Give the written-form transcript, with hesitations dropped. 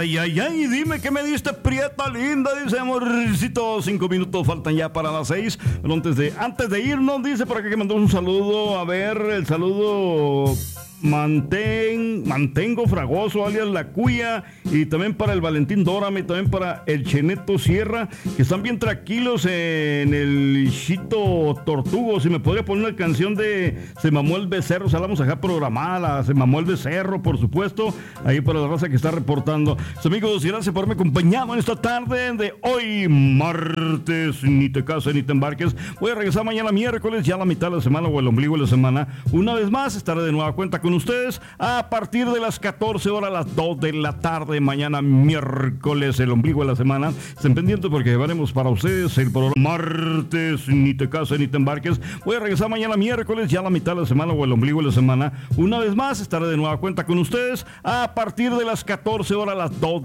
ay, ay, ay, dime que me diste prieta linda, dice amorcito. 5 minutos faltan ya para las 6. Pero antes de irnos, dice por acá que mandó un saludo. A ver, el saludo Mantengo Fragoso, alias La Cuya, y también para el Valentín Dórame, y también para el Cheneto Sierra, que están bien tranquilos en el Chito Tortugo. Si me podría poner una canción de Se mamó el becerro, salamos acá programada, Se mamó el becerro, por supuesto, ahí para la raza que está reportando. Amigos, gracias por haberme acompañado en esta tarde de hoy, martes. Ni te cases ni te embarques. Voy a regresar mañana miércoles, ya la mitad de la semana o el ombligo de la semana. Una vez más, estaré de nueva cuenta con ustedes a partir de las 14 horas, a las 2 de la tarde, mañana miércoles, el ombligo de la semana. Estén pendientes porque llevaremos para ustedes el programa martes, ni te cases ni te embarques. Voy a regresar mañana miércoles, ya la mitad de la semana o el ombligo de la semana. Una vez más, estaré de nueva cuenta con ustedes a partir de las 14 horas, a las 2